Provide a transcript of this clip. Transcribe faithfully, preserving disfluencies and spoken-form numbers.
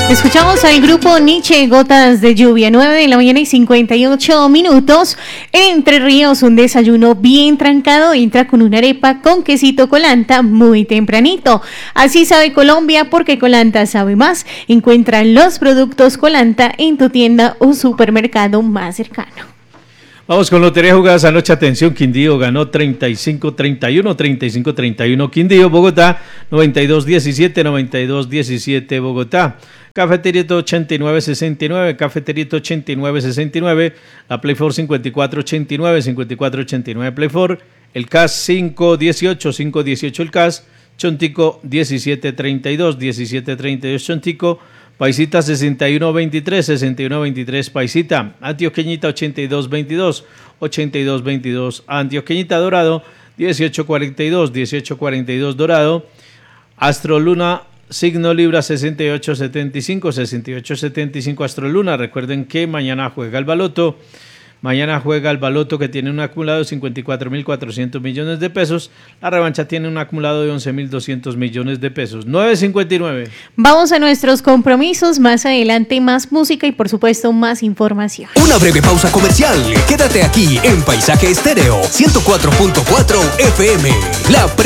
Escuchamos al grupo Nietzsche, Gotas de Lluvia, nueve de la mañana y cincuenta y ocho minutos. En Entre Ríos, un desayuno bien trancado entra con una arepa con quesito Colanta muy tempranito. Así sabe Colombia, porque Colanta sabe más. Encuentra los productos Colanta en tu tienda o supermercado más cercano. Vamos con lotería jugadas anoche. Atención, Quindío ganó treinta y cinco treinta y uno, treinta y cinco treinta y uno Quindío. Bogotá noventa y dos diecisiete, noventa y dos diecisiete Bogotá. Cafeterito ochenta y nueve sesenta y nueve, Cafeterito ochenta y nueve sesenta y nueve, la Playfor cincuenta y cuatro ochenta y nueve, cincuenta y cuatro ochenta y nueve Playfor, el C A S cinco dieciocho, cinco dieciocho el C A S, Chontico diecisiete treinta y dos, diecisiete treinta y dos Chontico, Paisita sesenta y uno veintitrés, sesenta y uno veintitrés Paisita, Antioqueñita ochenta y dos veintidós, ochenta y dos veintidós Antioqueñita Dorado, dieciocho cuarenta y dos, dieciocho cuarenta y dos Dorado, Astroluna Signo Libra sesenta y ocho setenta y cinco, sesenta y ocho setenta y cinco Astroluna. Recuerden que mañana juega el Baloto. Mañana juega el Baloto, que tiene un acumulado de cincuenta y cuatro mil cuatrocientos millones de pesos. La revancha tiene un acumulado de once mil doscientos millones de pesos. nueve cincuenta y nueve. Vamos a nuestros compromisos. Más adelante más música y por supuesto más información. Una breve pausa comercial. Quédate aquí en Paisaje Estéreo ciento cuatro punto cuatro F M. La pre